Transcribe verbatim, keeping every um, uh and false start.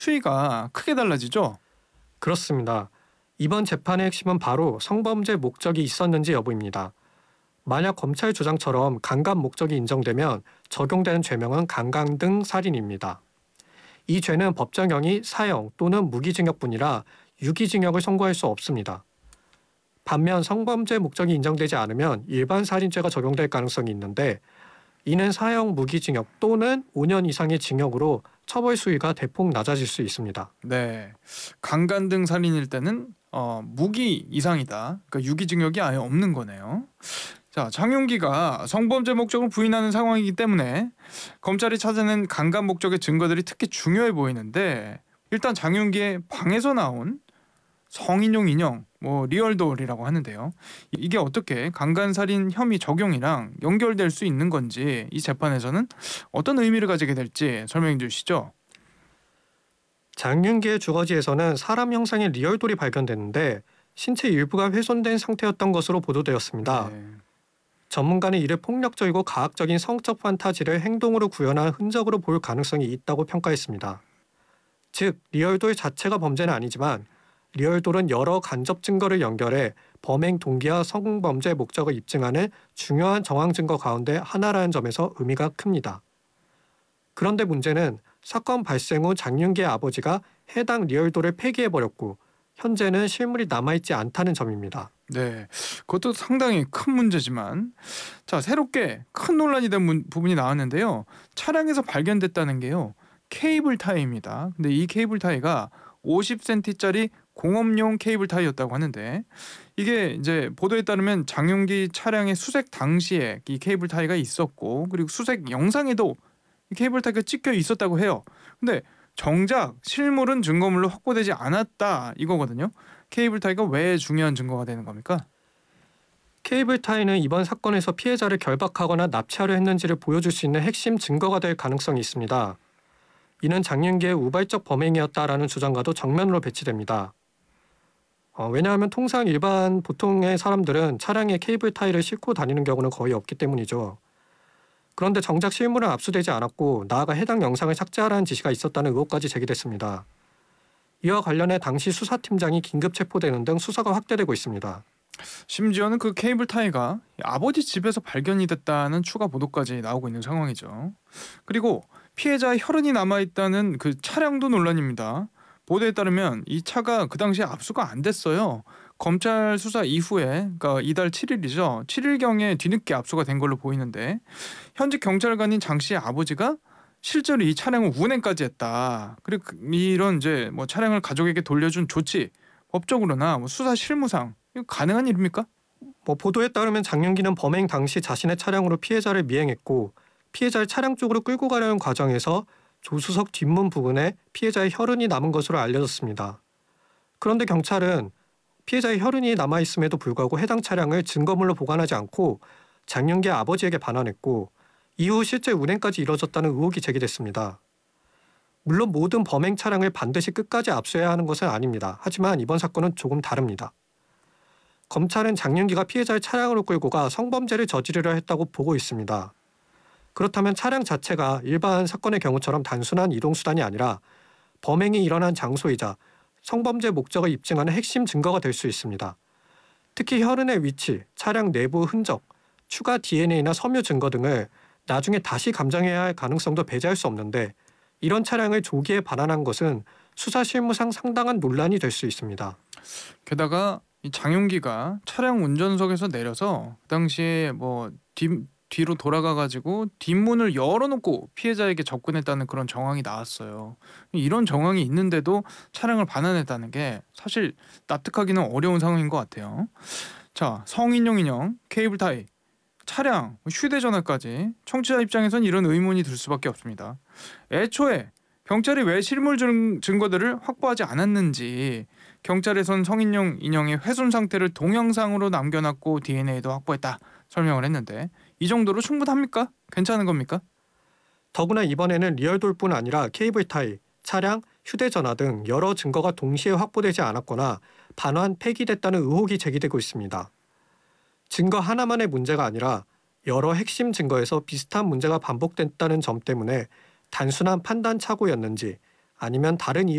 수위가 크게 달라지죠? 그렇습니다. 이번 재판의 핵심은 바로 성범죄 목적이 있었는지 여부입니다. 만약 검찰 주장처럼 강간 목적이 인정되면 적용되는 죄명은 강간 등 살인입니다. 이 죄는 법정형이 사형 또는 무기징역뿐이라 유기징역을 선고할 수 없습니다. 반면 성범죄 목적이 인정되지 않으면 일반 살인죄가 적용될 가능성이 있는데 이는 사형 무기징역 또는 오 년 이상의 징역으로 처벌 수위가 대폭 낮아질 수 있습니다. 네. 강간 등 살인일 때는 어, 무기 이상이다. 그러니까 유기징역이 아예 없는 거네요. 자, 장윤기가 성범죄 목적을 부인하는 상황이기 때문에 검찰이 찾아낸 강간 목적의 증거들이 특히 중요해 보이는데, 일단 장윤기의 방에서 나온 성인용 인형, 뭐 리얼돌이라고 하는데요. 이게 어떻게 강간살인 혐의 적용이랑 연결될 수 있는 건지, 이 재판에서는 어떤 의미를 가지게 될지 설명해 주시죠. 장윤기의 주거지에서는 사람 형상의 리얼돌이 발견됐는데 신체 일부가 훼손된 상태였던 것으로 보도되었습니다. 네. 전문가는 이를 폭력적이고 가학적인 성적 판타지를 행동으로 구현한 흔적으로 볼 가능성이 있다고 평가했습니다. 즉, 리얼돌 자체가 범죄는 아니지만 리얼돌은 여러 간접 증거를 연결해 범행 동기와 성범죄 목적을 입증하는 중요한 정황 증거 가운데 하나라는 점에서 의미가 큽니다. 그런데 문제는 사건 발생 후 장윤기의 아버지가 해당 리얼돌을 폐기해버렸고 현재는 실물이 남아있지 않다는 점입니다. 네, 그것도 상당히 큰 문제지만, 자, 새롭게 큰 논란이 된 문- 부분이 나왔는데요. 차량에서 발견됐다는 게요, 케이블 타이입니다. 근데 이 케이블 타이가 오십 센티미터짜리 공업용 케이블 타이였다고 하는데, 이게 이제 보도에 따르면 장윤기 차량의 수색 당시에 이 케이블 타이가 있었고, 그리고 수색 영상에도 이 케이블 타이가 찍혀 있었다고 해요. 근데 정작 실물은 증거물로 확보되지 않았다, 이거거든요. 케이블 타이가 왜 중요한 증거가 되는 겁니까? 케이블 타이는 이번 사건에서 피해자를 결박하거나 납치하려 했는지를 보여줄 수 있는 핵심 증거가 될 가능성이 있습니다. 이는 장윤기의 우발적 범행이었다라는 주장과도 정면으로 배치됩니다. 어, 왜냐하면 통상 일반 보통의 사람들은 차량에 케이블 타이를 싣고 다니는 경우는 거의 없기 때문이죠. 그런데 정작 실물은 압수되지 않았고 나아가 해당 영상을 삭제하라는 지시가 있었다는 의혹까지 제기됐습니다. 이와 관련해 당시 수사팀장이 긴급 체포되는 등 수사가 확대되고 있습니다. 심지어는 그 케이블 타이가 아버지 집에서 발견이 됐다는 추가 보도까지 나오고 있는 상황이죠. 그리고 피해자의 혈흔이 남아있다는 그 차량도 논란입니다. 보도에 따르면 이 차가 그 당시에 압수가 안 됐어요. 검찰 수사 이후에, 그러니까 이달 칠 일이죠. 칠 일경에 뒤늦게 압수가 된 걸로 보이는데, 현직 경찰관인 장 씨의 아버지가 실제로 이 차량을 운행까지 했다. 그리고 그- 이런 이제 뭐 차량을 가족에게 돌려준 조치, 법적으로나 뭐 수사 실무상 이거 가능한 일입니까? 뭐 보도에 따르면 장윤기는 범행 당시 자신의 차량으로 피해자를 미행했고 피해자를 차량 쪽으로 끌고 가려는 과정에서 조수석 뒷문 부분에 피해자의 혈흔이 남은 것으로 알려졌습니다. 그런데 경찰은 피해자의 혈흔이 남아있음에도 불구하고 해당 차량을 증거물로 보관하지 않고 장윤기의 아버지에게 반환했고 이후 실제 운행까지 이뤄졌다는 의혹이 제기됐습니다. 물론 모든 범행 차량을 반드시 끝까지 압수해야 하는 것은 아닙니다. 하지만 이번 사건은 조금 다릅니다. 검찰은 장윤기가 피해자의 차량으로 끌고 가 성범죄를 저지르려 했다고 보고 있습니다. 그렇다면 차량 자체가 일반 사건의 경우처럼 단순한 이동수단이 아니라 범행이 일어난 장소이자 성범죄 목적을 입증하는 핵심 증거가 될 수 있습니다. 특히 혈흔의 위치, 차량 내부 흔적, 추가 디엔에이나 섬유 증거 등을 나중에 다시 감정해야 할 가능성도 배제할 수 없는데 이런 차량을 조기에 반환한 것은 수사 실무상 상당한 논란이 될 수 있습니다. 게다가 이 장윤기가 차량 운전석에서 내려서 그 당시에 뭐 뒤, 뒤로 돌아가 가지고 뒷문을 열어놓고 피해자에게 접근했다는 그런 정황이 나왔어요. 이런 정황이 있는데도 차량을 반환했다는 게 사실 납득하기는 어려운 상황인 것 같아요. 자, 성인용 인형, 케이블 타이, 차량, 휴대전화까지 청취자 입장에선 이런 의문이 들 수밖에 없습니다. 애초에 경찰이 왜 실물 증, 증거들을 확보하지 않았는지, 경찰에선 성인용 인형의 훼손 상태를 동영상으로 남겨놨고 디엔에이도 확보했다 설명을 했는데, 이 정도로 충분합니까? 괜찮은 겁니까? 더구나 이번에는 리얼돌뿐 아니라 케이블 타이, 차량, 휴대전화 등 여러 증거가 동시에 확보되지 않았거나 반환 폐기됐다는 의혹이 제기되고 있습니다. 증거 하나만의 문제가 아니라 여러 핵심 증거에서 비슷한 문제가 반복됐다는 점 때문에 단순한 판단 착오였는지 아니면 다른 이유